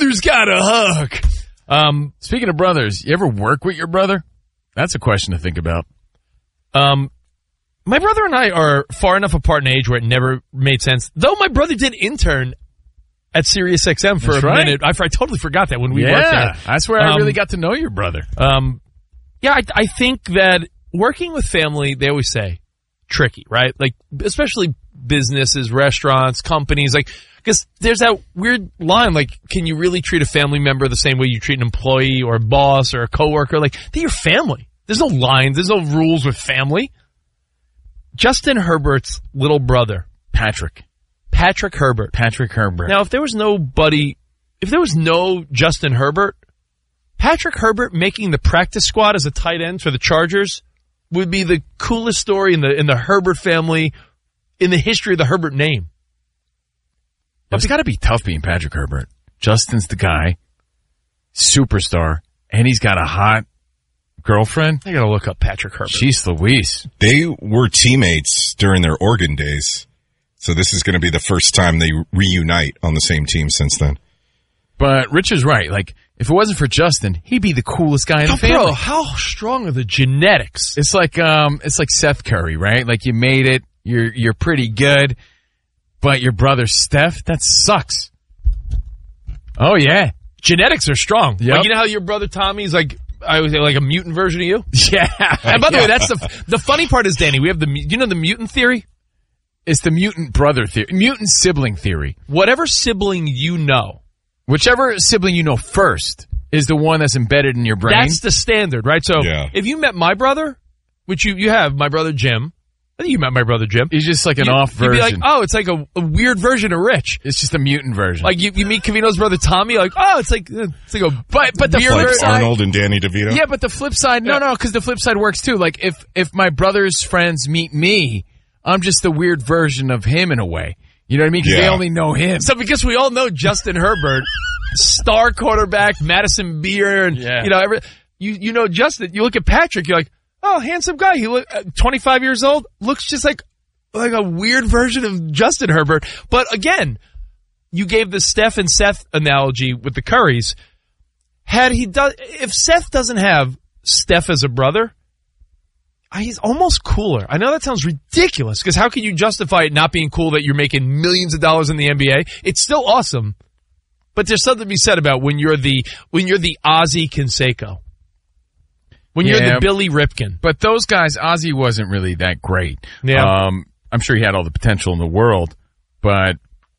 brother's got a hug. Speaking of brothers, you ever work with your brother? That's a question to think about. My brother and I are far enough apart in age where it never made sense. Though my brother did intern at SiriusXM for a minute. I totally forgot that when we worked there. That's where I really got to know your brother. I think that working with family, they always say, tricky, right? Like, especially businesses, restaurants, companies, like, because there's that weird line, like, can you really treat a family member the same way you treat an employee or a boss or a coworker? Like, they're your family. There's no lines. There's no rules with family. Justin Herbert's little brother, Patrick Herbert. Now, if there was no Justin Herbert, Patrick Herbert making the practice squad as a tight end for the Chargers would be the coolest story in the Herbert family, in the history of the Herbert name. It's got to be tough being Patrick Herbert. Justin's the guy, superstar, and he's got a hot girlfriend. I got to look up Patrick Herbert. Jeez Louise. They were teammates during their Oregon days, so this is going to be the first time they reunite on the same team since then. But Rich is right. Like, if it wasn't for Justin, he'd be the coolest guy in the family. Bro, how strong are the genetics? It's like Seth Curry, right? Like, you made it, you're pretty good, but your brother Steph, that sucks. Oh yeah, genetics are strong. Yep. Like, you know how your brother Tommy's like a mutant version of you? Yeah. And by the way, that's the funny part is, Danny, we have the mutant theory? It's the mutant brother theory, mutant sibling theory. Whatever sibling you know. Whichever sibling you know first is the one that's embedded in your brain. That's the standard, right? So if you met my brother, which you have, my brother Jim. I think you met my brother Jim. He's just like an off version. You'd be like, oh, it's like a weird version of Rich. It's just a mutant version. Like you meet Covino's brother Tommy, like, oh, it's like a but the flip side, Arnold and Danny DeVito. Yeah, but the flip side, no, because the flip side works too. Like if my brother's friends meet me, I'm just the weird version of him in a way. You know what I mean? Because they only know him. So because we all know Justin Herbert, star quarterback, Madison Beer, and you know Justin. You look at Patrick, you're like, oh, handsome guy. He look 25 years old, looks just like a weird version of Justin Herbert. But again, you gave the Steph and Seth analogy with the Currys. If Seth doesn't have Steph as a brother, he's almost cooler. I know that sounds ridiculous, because how can you justify it not being cool that you're making millions of dollars in the NBA? It's still awesome, but there's something to be said about when you're the Ozzie Canseco, when you're the Billy Ripken. But those guys, Ozzie wasn't really that great. Yeah. I'm sure he had all the potential in the world, but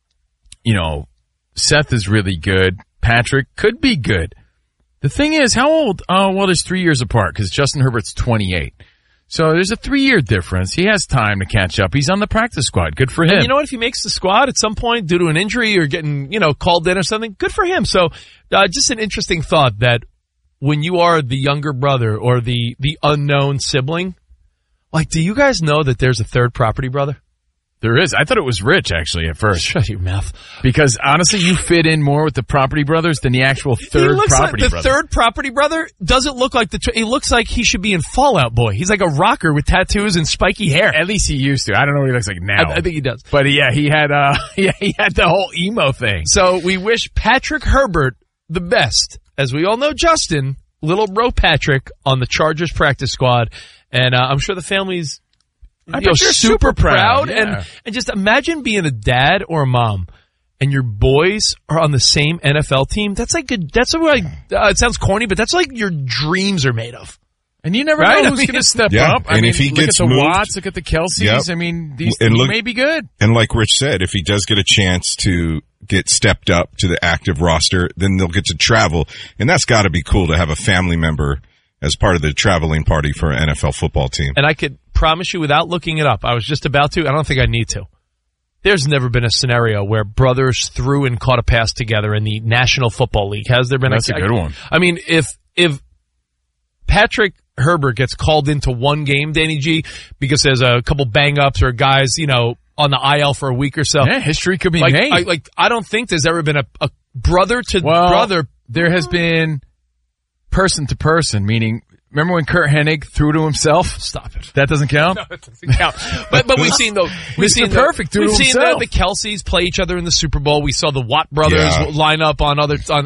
Seth is really good. Patrick could be good. The thing is, how old? Oh, well, there's 3 years apart because Justin Herbert's 28. So there's a 3-year difference. He has time to catch up. He's on the practice squad. Good for him. And you know what? If he makes the squad at some point due to an injury or getting, called in or something, good for him. So just an interesting thought that when you are the younger brother or the unknown sibling, like, do you guys know that there's a third property brother? There is. I thought it was Rich, actually, at first. Shut your mouth. Because, honestly, you fit in more with the property brothers than the actual third property brother. The third property brother doesn't look like he looks like he should be in Fall Out Boy. He's like a rocker with tattoos and spiky hair. At least he used to. I don't know what he looks like now. I think he does. But, he had the whole emo thing. So, we wish Patrick Herbert the best. As we all know, Justin, little bro Patrick, on the Chargers practice squad. And I'm sure the family's super proud. Yeah. And just imagine being a dad or a mom and your boys are on the same NFL team. That's like it sounds corny, but that's like your dreams are made of. And you never know who's going to step up. And if he gets look at the moved, Watts, look at the Kelceys. I mean, these may be good. And like Rich said, if he does get a chance to get stepped up to the active roster, then they'll get to travel. And that's got to be cool to have a family member as part of the traveling party for an NFL football team. And I could promise you without looking it up, I was just about to, I don't think I need to. There's never been a scenario where brothers threw and caught a pass together in the National Football League. Has there been? That's a good one. I mean, if Patrick Herbert gets called into one game, Danny G, because there's a couple bang-ups or guys, on the IL for a week or so. Yeah, history could be made. I don't think there's ever been a brother to brother. There has been person to person, mening, remember when Kurt Hennig threw to himself? Stop it. That doesn't count? No, it doesn't count. But we've seen the perfect we've seen the Kelceys play each other in the Super Bowl. We saw the Watt brothers line up on